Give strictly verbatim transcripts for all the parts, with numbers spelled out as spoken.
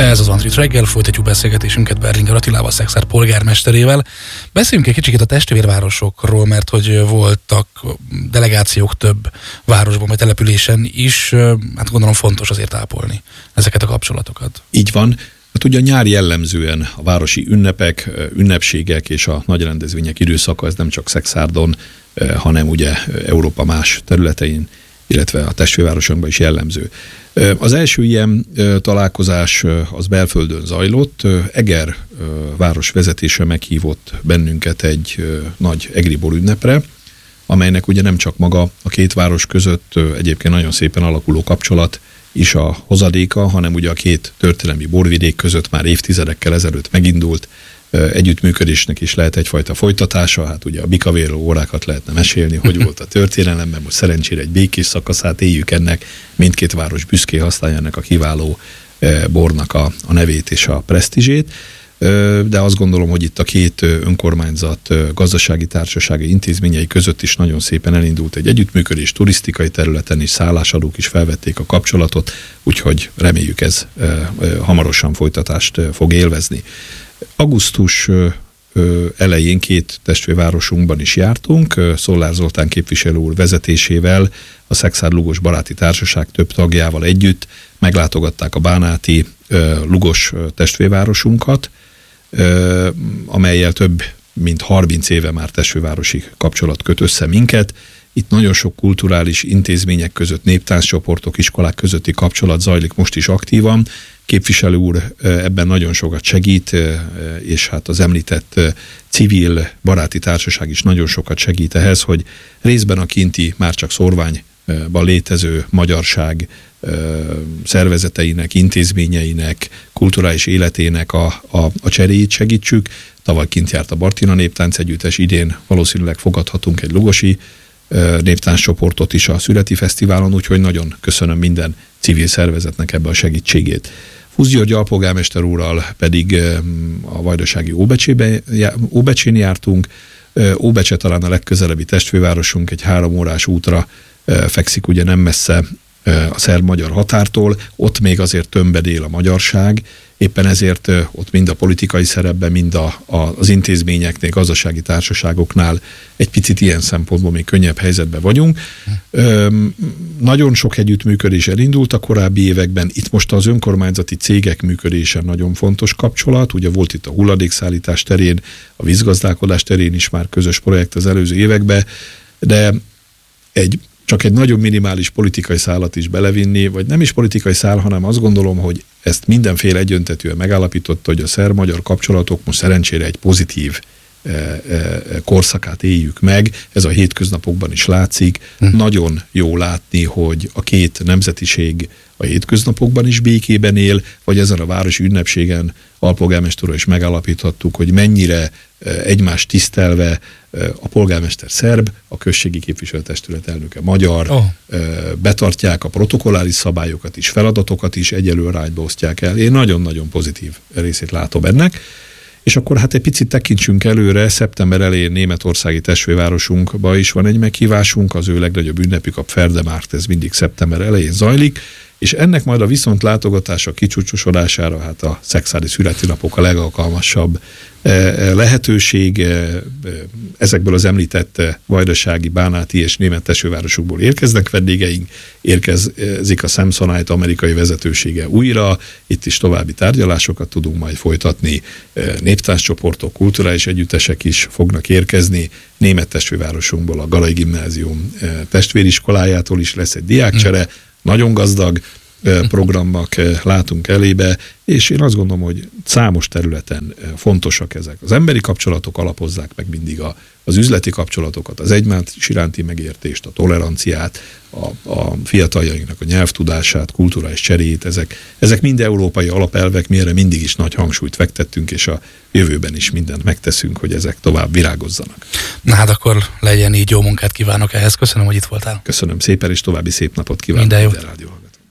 Ez az Andrit reggel, folytatjuk beszélgetésünket Berlinger Attilával, Szekszárd polgármesterével. Beszéljünk egy kicsit a testvérvárosokról, mert hogy voltak delegációk több városban vagy településen is, hát gondolom fontos azért ápolni ezeket a kapcsolatokat. Így van. Hát ugye a nyár jellemzően a városi ünnepek, ünnepségek és a nagy rendezvények időszaka, ez nem csak Szekszárdon, hanem ugye Európa más területein, illetve a testvérvárosokban is jellemző. Az első ilyen találkozás az Belföldön zajlott. Eger város vezetése meghívott bennünket egy nagy egri bor ünnepre, amelynek ugye nem csak maga a két város között egyébként nagyon szépen alakuló kapcsolat is a hozadéka, hanem ugye a két történelmi borvidék között már évtizedekkel ezelőtt megindult együttműködésnek is lehet egyfajta folytatása. Hát ugye a bikavérről órákat lehetne mesélni, hogy volt a történelemben, most szerencsére egy békés szakaszát éljük ennek, mindkét város büszkén használja ennek a kiváló bornak a, a nevét és a presztízsét, de azt gondolom, hogy itt a két önkormányzat gazdasági társasági intézményei között is nagyon szépen elindult egy együttműködés, turisztikai területen is, szállásadók is felvették a kapcsolatot, úgyhogy reméljük ez hamarosan folytatást fog élvezni. Augusztus elején két testvérvárosunkban is jártunk, Szollár Zoltán képviselő úr vezetésével, a Szekszárd Lugos Baráti Társaság több tagjával együtt meglátogatták a bánáti Lugos testvérvárosunkat, amellyel több mint harminc éve már testvérvárosi kapcsolat köt össze minket. Itt nagyon sok kulturális intézmények között, néptánccsoportok, iskolák közötti kapcsolat zajlik most is aktívan. Képviselő úr ebben nagyon sokat segít, és hát az említett civil baráti társaság is nagyon sokat segít ehhez, hogy részben a kinti már csak szórványban létező magyarság szervezeteinek, intézményeinek, kulturális életének a, a, a cseréjét segítsük. Tavaly kint járt a Bartina Néptánc Együttes, idén valószínűleg fogadhatunk egy lugosi néptánccsoportot is a Szüreti Fesztiválon, úgyhogy nagyon köszönöm minden civil szervezetnek ebbe a segítségét. Fusz György alpolgármester úrral pedig a vajdasági Óbecsén jártunk. Óbecse talán a legközelebbi testvérvárosunk, egy három órás útra fekszik, ugye nem messze a szerb-magyar határtól, ott még azért tömbedél a magyarság, éppen ezért ott mind a politikai szerepben, mind a, a, az intézményeknél, gazdasági társaságoknál egy picit ilyen szempontból még könnyebb helyzetben vagyunk. Öm, nagyon sok együttműködés elindult a korábbi években, itt most az önkormányzati cégek működése nagyon fontos kapcsolat, ugye volt itt a hulladékszállítás terén, a vízgazdálkodás terén is már közös projekt az előző években, de egy csak egy nagyon minimális politikai szálat is belevinni, vagy nem is politikai szál, hanem azt gondolom, hogy ezt mindenféle egyöntetűen megállapította, hogy a szerb-magyar kapcsolatok most szerencsére egy pozitív e, e, korszakát éljük meg, ez a hétköznapokban is látszik. Mm. Nagyon jó látni, hogy a két nemzetiség a hétköznapokban is békében él, vagy ezen a városi ünnepségen alpolgármesterről is megállapíthattuk, hogy mennyire egymást tisztelve a polgármester szerb, a községi képviselőtestület elnöke magyar, oh. betartják a protokolláris szabályokat is, feladatokat is egyelő arányba osztják el. Én nagyon-nagyon pozitív részét látom ennek. És akkor hát egy picit tekintsünk előre, szeptember elején németországi testvérvárosunkba is van egy meghívásunk, az ő legnagyobb ünnepük a Pferdemárkt, ez mindig szeptember elején zajlik, és ennek majd a viszontlátogatása kicsúcsosodására hát a szekszárdi születőnapok a legalkalmasabb lehetőség. Ezekből az említett vajdasági, bánáti és német testvérvárosokból érkeznek vendégeink, érkezik a Samsonite amerikai vezetősége újra, itt is további tárgyalásokat tudunk majd folytatni, néptánccsoportok, kulturális együttesek is fognak érkezni, német testvérvárosunkból a Galai Gimnázium testvériskolájától is lesz egy diákcsere, nagyon gazdag programnak látunk elébe, és én azt gondolom, hogy számos területen fontosak ezek. Az emberi kapcsolatok alapozzák meg mindig a, az üzleti kapcsolatokat, az egymás iránti megértést, a toleranciát, a, a fiataljainknak a nyelvtudását, kulturális cseréjét, ezek, ezek mind európai alapelvek, mi erre mindig is nagy hangsúlyt fektettünk, és a jövőben is mindent megteszünk, hogy ezek tovább virágozzanak. Na hát akkor legyen így, jó munkát kívánok ehhez. Köszönöm, hogy itt voltál. Köszönöm szépen, és további szép napot kívánok. Minden jót.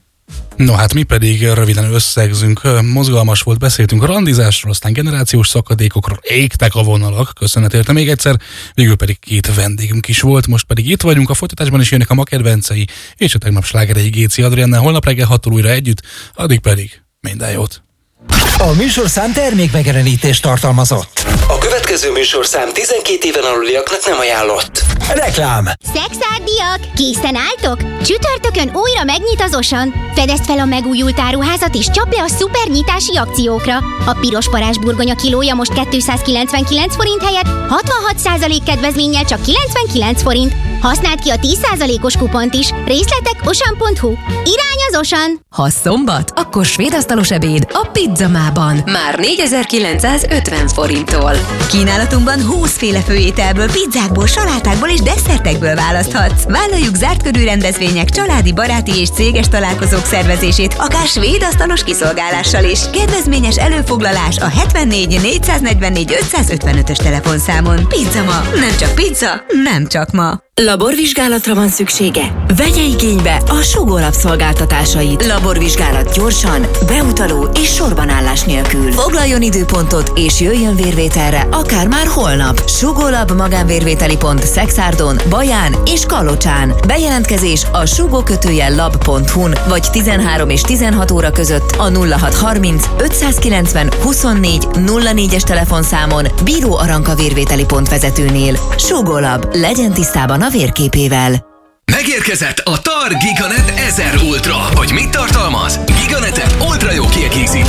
No hát mi pedig röviden összegzünk, mozgalmas volt, beszéltünk a randizásról, aztán generációs szakadékokról, égtek a vonalak, köszönet érte még egyszer, végül pedig két vendégünk is volt, most pedig itt vagyunk, a folytatásban is jönnek a ma kedvencei, és a tegnap slágerei Géci Adriennel, holnap reggel hattól újra együtt, addig pedig minden jót! A műsorszám termékmegjelenítést tartalmazott. A következő műsorszám tizenkét éven aluliaknak nem ajánlott. Reklám. Szexárdiak, készen álltok? Csütörtökön újra megnyit az Osan. Fedezd fel a megújult áruházat és csapd le a szuper nyitási akciókra. A piros parázsburgonya kilója most kétszázkilencvenkilenc forint helyett hatvanhat százalék kedvezménnyel csak kilencvenkilenc forint. Használd ki a tíz százalékos kupont is. Részletek osan pont hu. Irány az Osan! Ha szombat, akkor svédasztalos ebéd a Pizzamában. Már négyezer-kilencszázötven forinttól. Kínálatunkban húsz féle főételből, pizzákból, salátákból és desszertekből választhatsz. Vállaljuk zárt körű rendezvények, családi, baráti és céges találkozók szervezését, akár svédasztalos kiszolgálással is. Kedvezményes előfoglalás a hetvennégy négyszáznegyvennégy ötszázötvenötös telefonszámon. Pizzama, nem csak pizza, nem csak ma. Laborvizsgálatra van szüksége? Vegye igénybe a Sugó Lab szolgáltatásait. Laborvizsgálat gyorsan, beutaló és sorbanállás nélkül. Foglaljon időpontot és jöjjön vérvételre, akár már holnap. Sugó Lab magánvérvételi pont Szexárdon, Baján és Kalocsán. Bejelentkezés a sugó kötőjel lab pont hu-n vagy tizenhárom és tizenhat óra között a nulla hat harminc ötszázkilencven huszonnégy nulla négyes telefonszámon Bíró Aranka vérvételi pont vezetőnél. Sugó Lab, legyen tisztában a vérképével. Megérkezett a Tar Giganet ezer Ultra. Hogy mit tartalmaz? Giganetet ultra jó kiegészítő